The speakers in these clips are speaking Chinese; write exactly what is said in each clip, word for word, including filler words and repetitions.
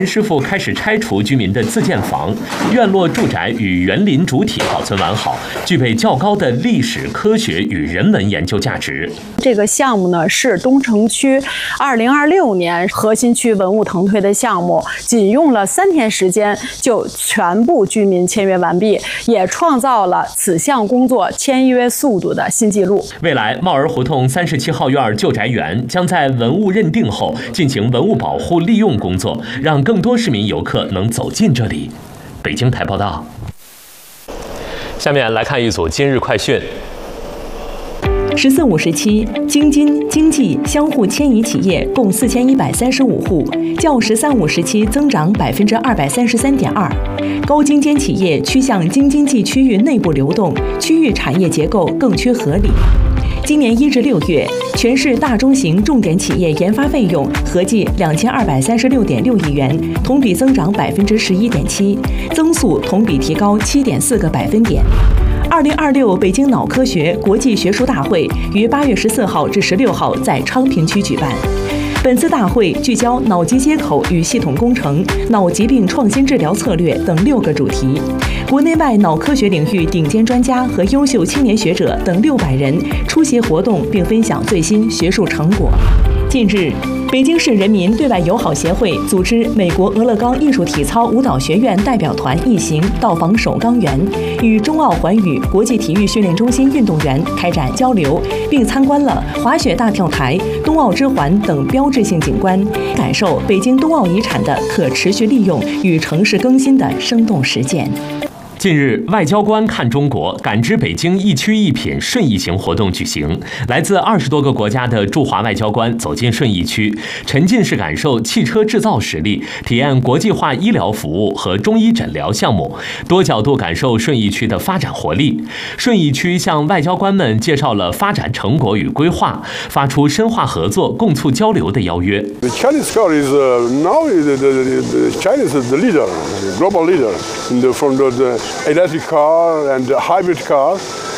师傅开始拆除居民的自建房，院落住宅与园林主体保存完好，具备较高的历史、科学与人文研究价值。 这个项目呢是东城区二零二六年核心区文物腾推的项目，仅用了三天时间就全部居民签约完毕，也创造了此项工作签约速度的新纪录。 未来，茂儿胡同三十七号院旧宅园将在文物认定后进行文物保护利用工作，让更多市民游客能走进这里。北京台报道。下面来看一组今日快讯。 十四五时期，京津、经济相互迁移企业共四千一百三十五户，较十三五时期增长百分之二百三十三点二。高精尖企业趋向京津冀区域内部流动，区域产业结构更趋合理。今年一至六月，全市大中型重点企业研发费用合计两千二百三十六点六亿元，同比增长百分之十一点七，增速同比提高七点四个百分点。二零二六北京脑科学国际学术大会于八月十四号至十六号在昌平区举办。本次大会聚焦脑机接口与系统工程、脑疾病创新治疗策略等六个主题，国内外脑科学领域顶尖专家和优秀青年学者等六百人出席活动，并分享最新学术成果。近日，北京市人民对外友好协会组织美国俄勒冈艺术体操舞蹈学院代表团一行到访首钢园，与中奥环宇国际体育训练中心运动员开展交流，并参观了滑雪大跳台、冬奥之环等标志性景观，感受北京冬奥遗产的可持续利用与城市更新的生动实践。 近日，外交官看中国、感知北京一区一品顺义行活动举行，来自二十多个国家的驻华外交官走进顺义区，沉浸式感受汽车制造实力，体验国际化医疗服务和中医诊疗项目，多角度感受顺义区的发展活力。顺义区向外交官们介绍了发展成果与规划，发出深化合作、共促交流的邀约。 The Chinese car is uh, now the, the, the China is the leader, the global leader in the from the, the electric car and the hybrid car.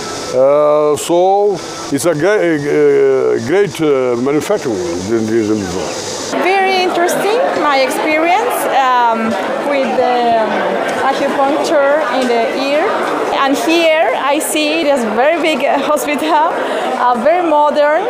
Uh, so it's a great, uh, great uh, manufacturing in this world. Very interesting, my experience um, with the acupuncture in the ear. And here I see it is a very big hospital, uh, very modern,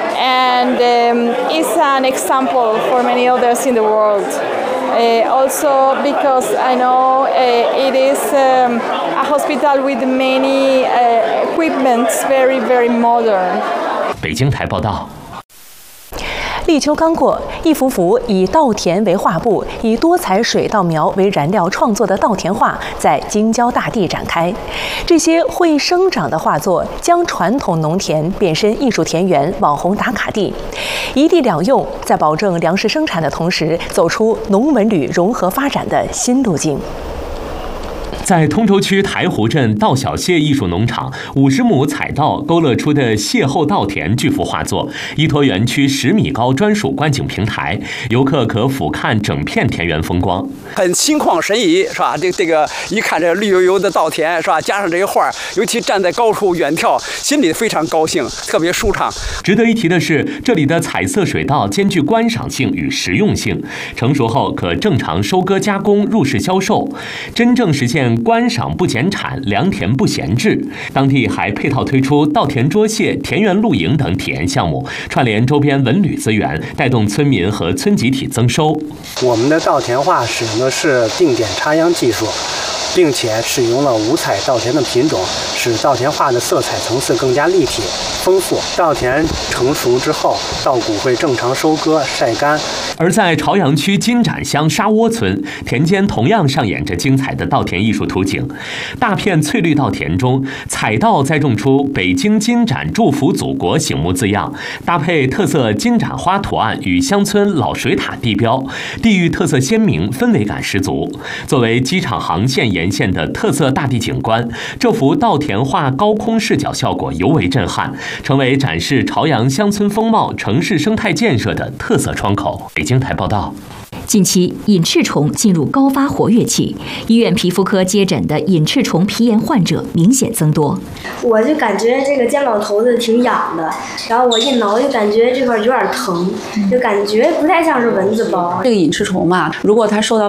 and um, it's an example for many others in the world. Uh, also because I know uh, it is um, a hospital with many uh, equipments, very, very modern. 北京台报道。 立秋刚过，一幅幅以稻田为画布、以多彩水稻苗为燃料创作的稻田画在京郊大地展开。这些会生长的画作将传统农田变身艺术田园、网红打卡地，一地两用，在保证粮食生产的同时，走出农文旅融合发展的新路径。 在通州区台湖镇稻小蟹艺术农场，五十亩彩稻勾勒出的邂逅稻田巨幅画作，依托园区十米高专属观景平台，游客可俯瞰整片田园风光， 很心旷神怡，是吧？这这个一看这绿油油的稻田，是吧？加上这些画，尤其站在高处远眺，心里非常高兴，特别舒畅。 值得一提的是，这里的彩色水稻兼具观赏性与实用性，成熟后可正常收割加工入市销售，真正实现观赏不减产，良田不闲置。当地还配套推出稻田捉蟹、田园露营等体验项目，串联周边文旅资源，带动村民和村集体增收。 我们的稻田画使用的是定点插秧技术，并且使用了五彩稻田的品种，使稻田画的色彩层次更加立体丰富。稻田成熟之后，稻谷会正常收割晒干。 而在朝阳区金盏乡沙窝村，田间同样上演着精彩的稻田艺术图景。大片翠绿稻田中，彩稻栽种出北京金盏祝福祖国醒目字样，搭配特色金盏花图案与乡村老水塔地标，地域特色鲜明，氛围感十足。作为机场航线沿线的特色大地景观，这幅稻田画高空视角效果尤为震撼，成为展示朝阳乡村风貌、城市生态建设的特色窗口。北京台报道。 近期，隐翅虫进入高发活跃期，医院皮肤科接诊的隐翅虫皮炎患者明显增多。 我就感觉这个肩膀头子挺痒的，然后我一挠就感觉这块有点疼，就感觉不太像是蚊子包。 这个隐翅虫嘛，如果它受到